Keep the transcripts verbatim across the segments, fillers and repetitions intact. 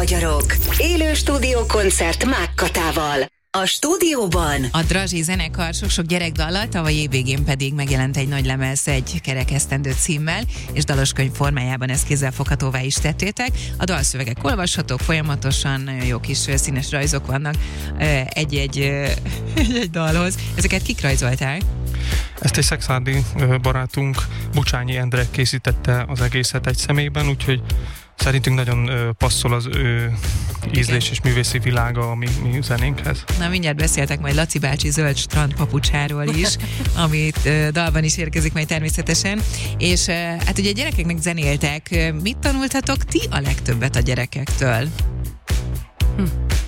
magyarok. Élő stúdiókoncert Mák Katával. A stúdióban a Drazsi zenekar sok-sok gyerekdallal, tavaly évvégén pedig megjelent egy nagy lemez egy kerekesztendő címmel, és daloskönyv formájában ezt kézzelfoghatóvá is tettétek. A dalszövegek olvashatók folyamatosan, nagyon jó kis színes rajzok vannak egy-egy, egy-egy dalhoz. Ezeket kik rajzolták? Ezt egy szexárdi barátunk, Bucsányi Endre készítette az egészet egy személyben, úgyhogy szerintünk nagyon ö, passzol az ő ízlés és művészi világa a mi, mi zenénkhez. Na, mindjárt beszéltek majd Laci bácsi zöld strandpapucsáról is, amit ö, dalban is érkezik majd természetesen. És ö, hát ugye a gyerekeknek zenéltek. Mit tanultatok ti a legtöbbet a gyerekektől? Hm.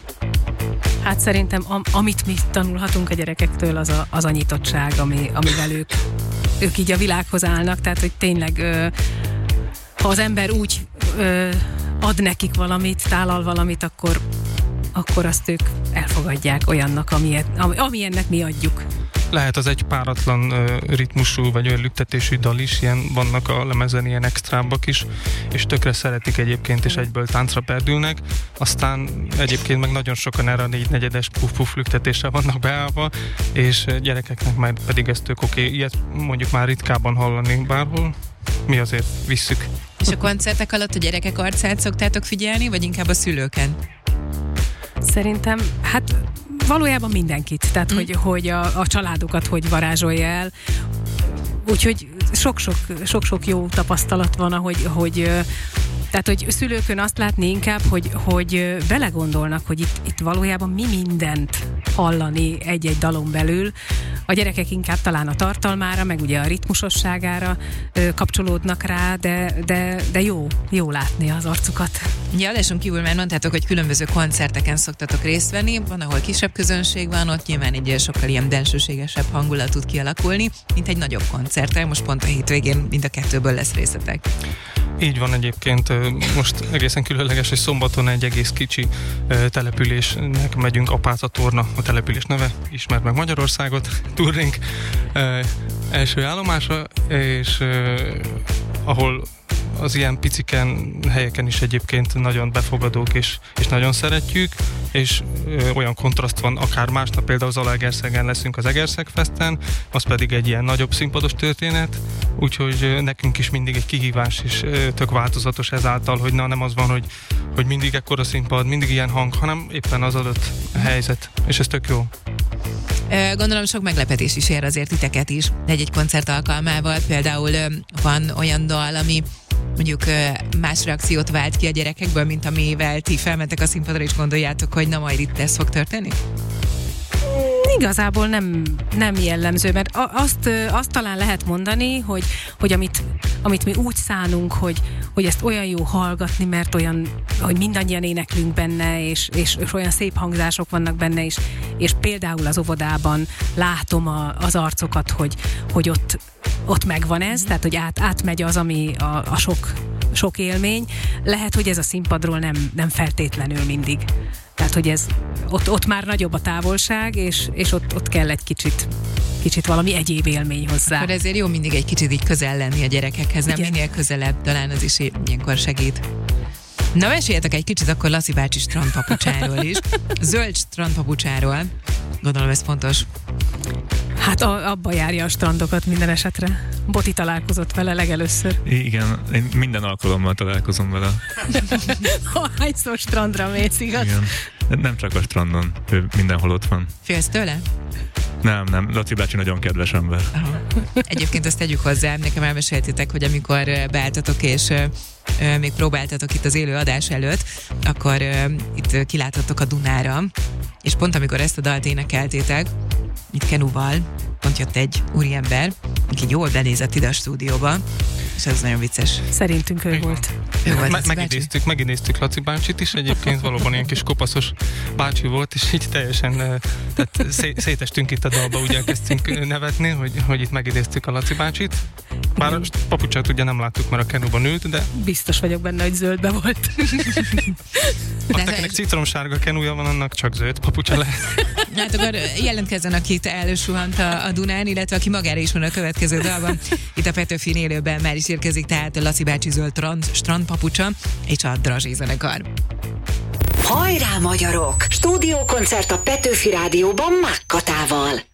Hát szerintem am, amit mi tanulhatunk a gyerekektől, az a, az a nyitottság, ami, amivel ők, ők így a világhoz állnak. Tehát, hogy tényleg ö, ha az ember úgy ö, ad nekik valamit, tálal valamit, akkor, akkor azt ők elfogadják olyannak, amilyet, amilyennek mi adjuk. Lehet az egy páratlan uh, ritmusú vagy olyan lüktetésű dal is, ilyen vannak a lemezen ilyen extrábbak is, és tökre szeretik egyébként, és egyből táncra perdülnek. Aztán egyébként meg nagyon sokan erre a négynegyedes puf-puf lüktetésre vannak beállva, és gyerekeknek már pedig ezt tök oké. Okay. Ilyet mondjuk már ritkában hallani bárhol. Mi azért visszük. És a koncertek alatt a gyerekek arcát szoktátok figyelni, vagy inkább a szülőken? Szerintem, hát valójában mindenkit. Tehát, mm. hogy, hogy a, a családokat hogy varázsolja el. Úgyhogy sok-sok, sok-sok jó tapasztalat van, ahogy, hogy tehát, hogy szülőkön azt látni inkább, hogy, hogy belegondolnak, hogy itt, itt valójában mi mindent hallani egy-egy dalon belül. A gyerekek inkább talán a tartalmára, meg ugye a ritmusosságára ö, kapcsolódnak rá, de, de, de jó, jó látni az arcukat. Ja, adáson kívül már mondtátok, hogy különböző koncerteken szoktatok részt venni, van, ahol kisebb közönség van, ott nyilván egy sokkal ilyen bensőségesebb hangulat tud kialakulni, mint egy nagyobb koncerten. Most pont a hétvégén mind a kettőből lesz részletek. Így van egyébként, most egészen különleges, hogy szombaton egy egész kicsi településnek megyünk, Apáca-torna a település neve, ismert meg Magyarországot, Turnénk első állomása, és ahol az ilyen piciken helyeken is egyébként nagyon befogadók, és, és nagyon szeretjük, és ö, olyan kontraszt van, akár másnap például Zalaegerszegen leszünk az Egerszeg Festen, az pedig egy ilyen nagyobb színpados történet, úgyhogy ö, nekünk is mindig egy kihívás, és ö, tök változatos ezáltal, hogy na, nem az van, hogy, hogy mindig ekkora színpad, mindig ilyen hang, hanem éppen az adott helyzet, és ez tök jó. Gondolom sok meglepetés is ér azért titeket is egy-egy koncert alkalmával, például van olyan dal, ami mondjuk más reakciót vált ki a gyerekekből, mint amivel ti felmentek a színpadra, és gondoljátok, hogy na majd itt ez fog történni? Igazából nem, nem jellemző, mert azt, azt talán lehet mondani, hogy, hogy amit, amit mi úgy szánunk, hogy, hogy ezt olyan jó hallgatni, mert olyan, hogy mindannyian éneklünk benne, és, és, és olyan szép hangzások vannak benne, és, és például az óvodában látom a, az arcokat, hogy, hogy ott, ott megvan ez, tehát hogy át, átmegy az, ami a, a sok, sok élmény. Lehet, hogy ez a színpadról nem, nem feltétlenül mindig. Tehát, hogy ez, ott, ott már nagyobb a távolság, és, és ott, ott kell egy kicsit, kicsit valami egyéb élmény hozzá. Akkor ezért jó mindig egy kicsit így közel lenni a gyerekekhez, nem? Igen. Minél közelebb, talán az is ilyenkor segít. Na, meséljetek egy kicsit akkor Laci bácsi strandpapucsáról is. Zöld strandpapucsáról. Gondolom ez fontos. Hát a, abba járja a strandokat minden esetre. Boti találkozott vele legelőször. Igen, én minden alkalommal találkozom vele. Hányszor strandra mész, igaz? Igen. Nem csak a strandon, ő mindenhol ott van. Félsz tőle? Nem, nem. Laci bácsi nagyon kedves ember. Aha. Egyébként azt tegyük hozzá, nekem elmeséltétek, hogy amikor beálltatok és uh, még próbáltatok itt az élő adás előtt, akkor uh, itt kiláthatok a Dunára, és pont amikor ezt a dalt énekeltétek, itt Kenuval, pont jött egy úriember, aki jól benézett ide a stúdióba, és ez nagyon vicces. Szerintünk ő volt. Ő volt Me- megidéztük, megidéztük Laci bácsit is, egyébként valóban ilyen kis kopaszos bácsi volt, és így teljesen tehát szé- szétestünk itt a dalba, úgy elkezdtünk nevetni, hogy, hogy itt megidéztük a Laci bácsit. Bár a papucsát ugye nem láttuk, mert a Kenuban ült, de... Biztos vagyok benne, hogy zöldbe volt. Akinek citromsárga kenúja van, annak csak zöld papucsa lehet. Hát akkor jelentkezzen, akit elősuhant a, a Dunán, illetve aki magára is van a következő dalban. Itt a Petőfin élőben már is érkezik, tehát a Laci bácsi zöld strandpapucsa és a Drazsi zenekar. Hajrá magyarok! Stúdiókoncert a Petőfi Rádióban Mákkatával.